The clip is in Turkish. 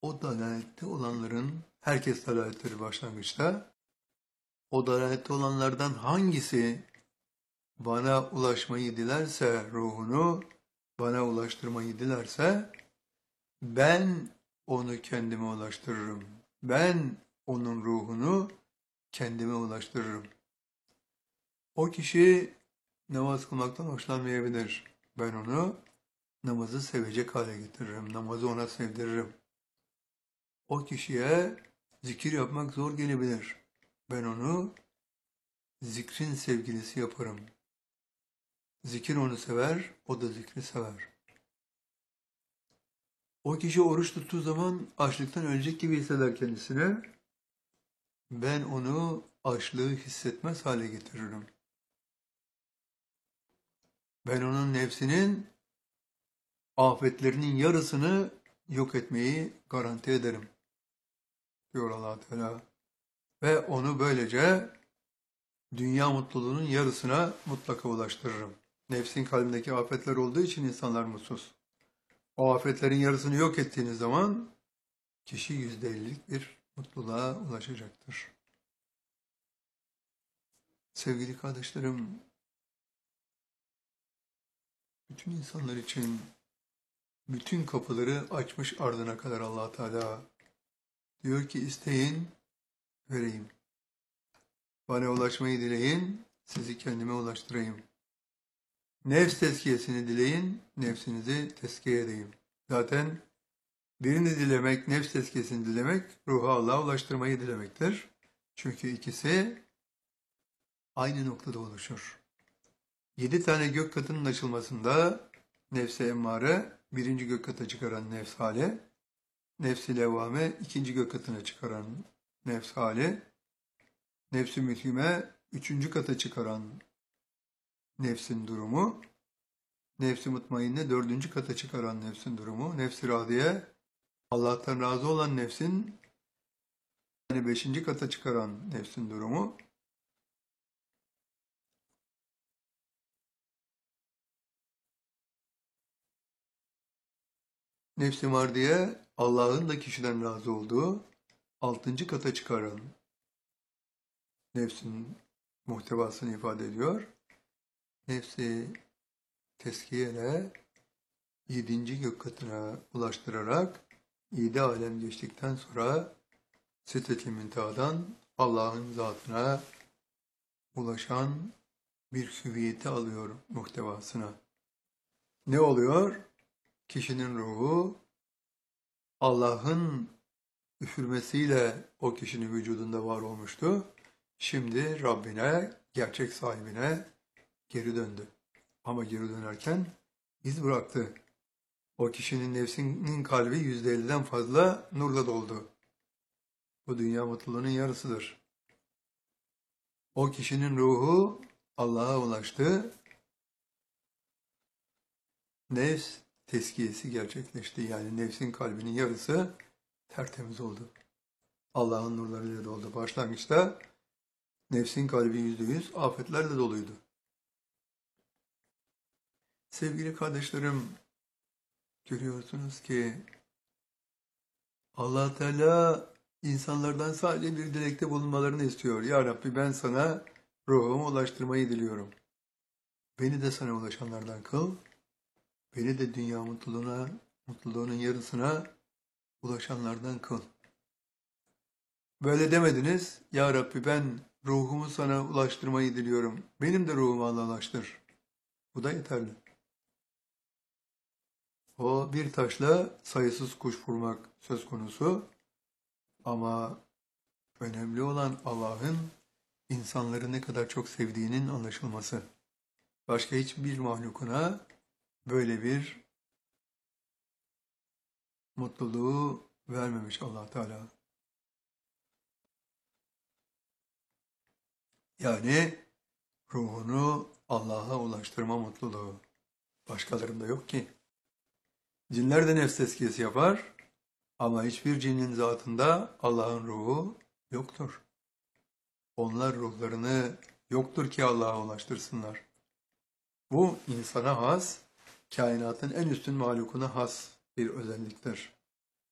O dalalette olanların, herkes dalaletleri başlangıçta, o dalalette olanlardan hangisi bana ulaşmayı dilerse, ruhunu bana ulaştırmayı dilerse, ben onu kendime ulaştırırım. Ben onun ruhunu kendime ulaştırırım. O kişi namaz kılmaktan hoşlanmayabilir. Ben onu namazı sevecek hale getiririm. Namazı ona sevdiririm. O kişiye zikir yapmak zor gelebilir. Ben onu zikrin sevgilisi yaparım. Zikir onu sever, o da zikri sever. O kişi oruç tuttuğu zaman açlıktan ölecek gibi hisseder kendisine. Ben onu açlığı hissetmez hale getiririm. Ben onun nefsinin afetlerinin yarısını yok etmeyi garanti ederim, diyor Allah Teala. Ve onu böylece dünya mutluluğunun yarısına mutlaka ulaştırırım. Nefsin kalbindeki afetler olduğu için insanlar mutsuz. O afetlerin yarısını yok ettiğiniz zaman kişi %50'lik bir mutluluğa ulaşacaktır. Sevgili kardeşlerim, bütün insanlar için bütün kapıları açmış ardına kadar Allah Teala diyor ki isteyin, vereyim. Bana ulaşmayı dileyin, sizi kendime ulaştırayım. Nefs tezkiyesini dileyin, nefsinizi tezkiye edeyim. Zaten birini dilemek, nefs tezkiyesini dilemek, ruhu Allah'a ulaştırmayı dilemektir. Çünkü ikisi aynı noktada oluşur. 7 tane gök katının açılmasında nefse emmare, birinci gök kata çıkaran nefs hali, nefs-i levvame, ikinci gök katına çıkaran nefs hali, nefs-i müthime, üçüncü kata çıkaran nefsin durumu, nefs-i mutmainne, dördüncü kata çıkaran nefsin durumu, nefs-i radiye, Allah'tan razı olan nefsin, yani beşinci kata çıkaran nefsin durumu, nefs-i mardiye, Allah'ın da kişiden razı olduğu, altıncı kata çıkaran nefsin muhtevasını ifade ediyor. Nefsi teskiyeyle yedinci gök katına ulaştırarak 7 alem geçtikten sonra Sidret-i Münteha'dan Allah'ın zatına ulaşan bir hüviyeti alıyor muhtevasına. Ne oluyor? Kişinin ruhu Allah'ın üfürmesiyle o kişinin vücudunda var olmuştu. Şimdi Rabbine, gerçek sahibine geri döndü. Ama geri dönerken iz bıraktı. O kişinin nefsinin kalbi %50'den fazla nurla doldu. Bu dünya mutluluğunun yarısıdır. O kişinin ruhu Allah'a ulaştı. Nefs teskiyesi gerçekleşti. Yani nefsin kalbinin yarısı tertemiz oldu. Allah'ın nurlarıyla doldu. Başlangıçta nefsin kalbi %100 afetlerle doluydu. Sevgili kardeşlerim, görüyorsunuz ki Allah Teala insanlardan sadece bir dilekte bulunmalarını istiyor. Ya Rabbi ben sana ruhumu ulaştırmayı diliyorum. Beni de sana ulaşanlardan kıl. Beni de dünya mutluluğunun yarısına ulaşanlardan kıl. Böyle demediniz. Ya Rabbi ben ruhumu sana ulaştırmayı diliyorum. Benim de ruhumu Allah'a ulaştır. Bu da yeterli. O bir taşla sayısız kuş vurmak söz konusu. Ama önemli olan Allah'ın insanları ne kadar çok sevdiğinin anlaşılması. Başka hiçbir mahlukuna böyle bir mutluluğu vermemiş Allah Teala. Yani ruhunu Allah'a ulaştırma mutluluğu. Başkalarında yok ki. Cinler de nefs tezkiyesi yapar ama hiçbir cinin zatında Allah'ın ruhu yoktur. Onlar ruhlarını yoktur ki Allah'a ulaştırsınlar. Bu insana has, kainatın en üstün mahlukuna has bir özelliktir.